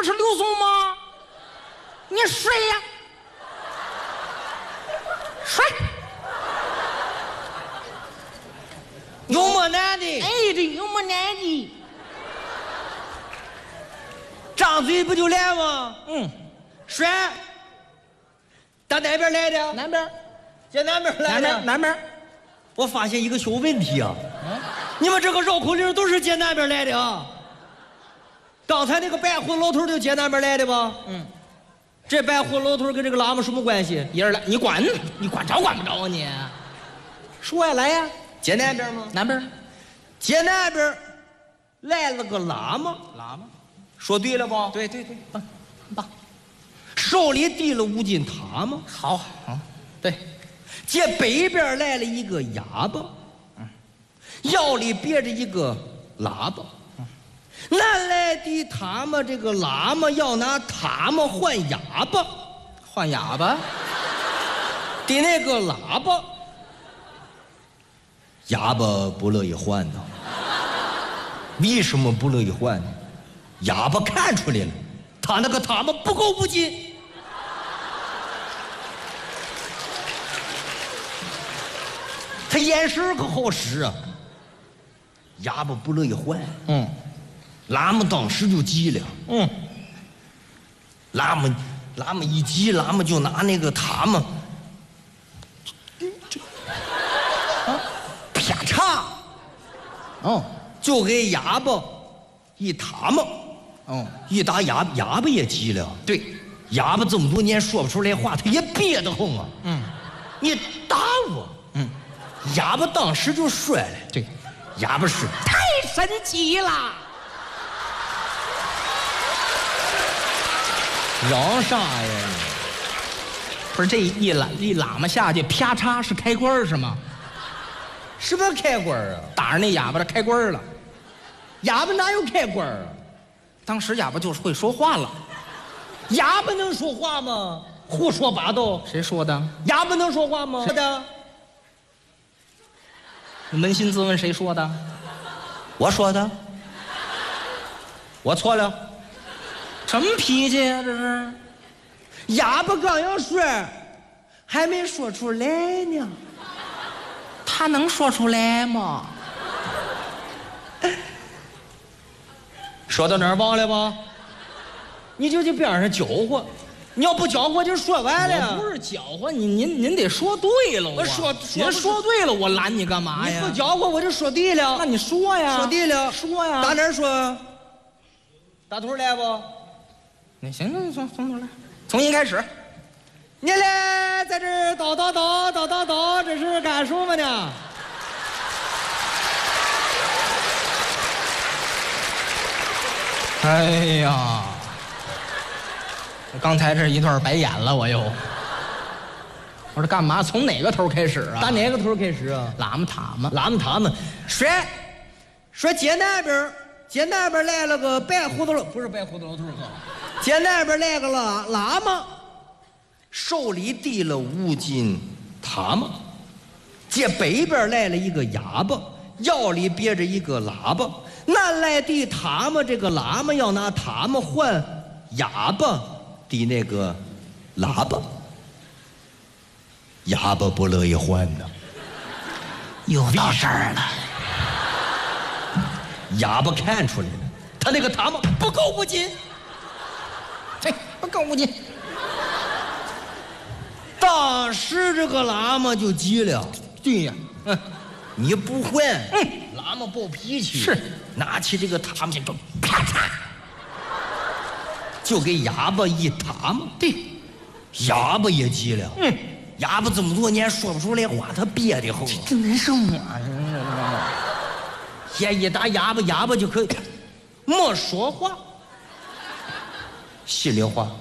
是刘松吗？你谁呀？谁？ 有么男的？ 哎，这有么男的？ 张嘴不就来吗？说，打哪边来的？ 南边。 在南边来的。 南边。 我发现一个小问题啊，你们这个绕口令都是接南边来的啊。刚才那个白胡子老头就接南边来的吧？这白胡子老头跟这个喇嘛什么关系？ 一人来，你管着管不着啊你？说呀，来呀， 接南边吗？ 南边。 接南边来了个喇嘛。 喇嘛， 说对了不？ 对，棒。 手里提了5斤塔嘛。 好，对。 接北边来了一个哑巴，腰里别着一个喇叭。南来的他们这个喇嘛要拿他们换哑巴， 换哑巴的那个喇叭，哑巴不乐意换呢。为什么不乐意换呢？哑巴看出来了，他那个他们不够5斤。他眼神可好使啊，哑巴不乐意换。喇嘛当时就急了。喇嘛一急，喇嘛就拿那个塔嘛，啪嚓，就给哑巴一塔嘛。一打哑巴也急了。 对， 哑巴这么多年说不出来话，他也憋得慌啊。你打我。哑巴当时就摔了。 对， 哑巴是太神奇了。 嚷啥呀？ 不是这一喇嘛下去，啪嚓是开关是吗？ 什么开关啊？ 打着那哑巴的开关了。 哑巴哪有开关啊？ 当时哑巴就是会说话了。 哑巴能说话吗？胡说八道！ 谁说的？ 哑巴能说话吗？说的。 扪心自问，谁说的？ 我说的。我错了。 什么脾气呀？这是。 哑巴刚要说，还没说出来呢。 他能说出来吗？ 说到哪儿忘了吧？你就去边上搅和，你要不搅和就说完了。 我不是搅和，您得说对了。您说对了，我拦你干嘛呀？ 你不搅和我就说对了。 那你说呀？ 说对了， 说呀。 打哪儿说？打头来不？ 那行，从头来，从一开始。 你来在这儿叨，这是干什么呢？ 哎呀，刚才这一段白演了，我说干嘛？从哪个头开始啊？ 打哪个头开始啊？ 喇嘛塔嘛， 说接南边来了个白胡子不是白胡子老头哈，接南边来个喇嘛，手里提了5斤塔嘛，接北边来了一个哑巴，腰里别着一个喇叭。南来的他们这个喇嘛要拿他们换哑巴的那个喇叭，哑巴不乐意换呢。 又到这儿了。 哑巴看出来了，他那个塔嘛不够5斤， 不够5斤。 当时这个喇嘛就急了。 对呀， 你不换，喇嘛暴脾气， 是拿起这个塔嘛就啪嚓，就给哑巴一塔嘛。 对， 哑巴也急了。哑巴这么多年说不出来话，他憋得慌。 这难受啊！ 先一打哑巴就可以没说话，心里话，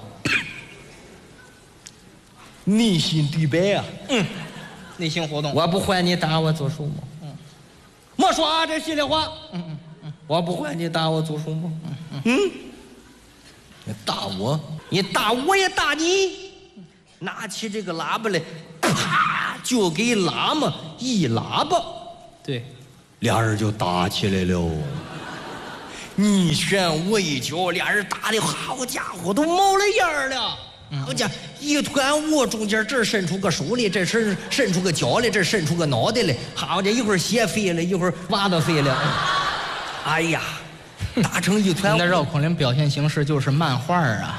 内心对白啊。 内心活动。 我不还你打我做什么？没说啊，这心里话。我不还你打我做什么？你打我，你打我也打你。拿起这个喇叭来，啪就给喇嘛一喇叭。 对， 俩人就打起来了。 你拳我一脚，俩人打的好家伙都冒了烟了。好家伙，一团雾中间这伸出个手来，这伸出个脚来，这伸出个脑袋来。好家伙，一会儿鞋飞了，一会儿袜子飞了。哎呀，打成一团雾。 你的绕口令表现形式就是漫画啊。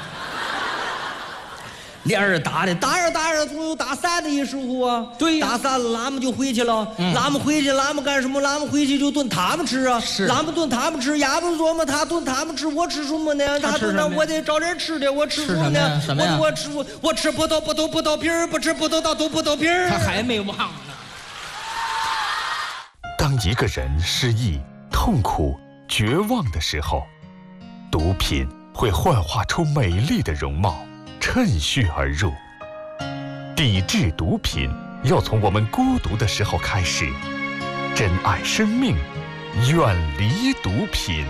俩人打着总有打散的一时候啊。 对呀， 打散了，俺们就回去了。俺们回去，俺们干什么？俺们回去就炖他们吃啊。 是。 俺们炖他们吃，也不琢磨他炖他们吃，我吃什么呢？ 他炖那我得找点吃的，我吃什么呢？ 什么呀？ 我吃葡萄皮儿，不吃葡萄倒吐葡萄皮儿。 他还没忘呢。 当一个人失意、痛苦、绝望的时候，毒品会幻化出美丽的容貌，趁虚而入。抵制毒品要从我们孤独的时候开始，珍爱生命，远离毒品。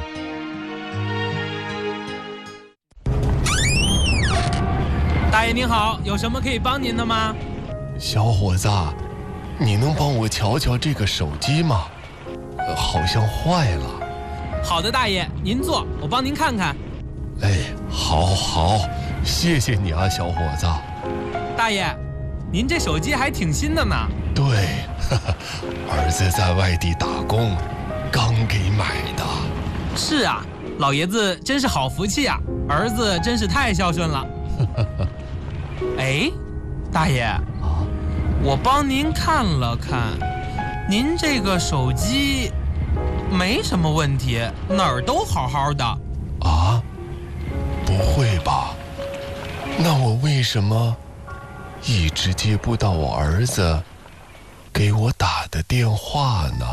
大爷您好，有什么可以帮您的吗？ 小伙子，你能帮我瞧瞧这个手机吗？好像坏了。 好的，大爷，您坐，我帮您看看。 哎，好，谢谢你啊，小伙子。 大爷，您这手机还挺新的呢。 对，儿子在外地打工，刚给买的。 是啊，老爷子真是好福气啊，儿子真是太孝顺了。哎，大爷啊，我帮您看了看，您这个手机没什么问题，哪儿都好好的。 啊？不会吧？那我为什么一直接不到我儿子给我打的电话呢？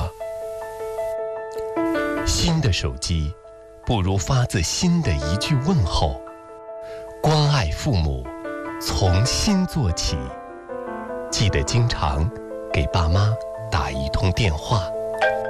新的手机不如发自心的一句问候。关爱父母，从心做起。记得经常给爸妈打一通电话。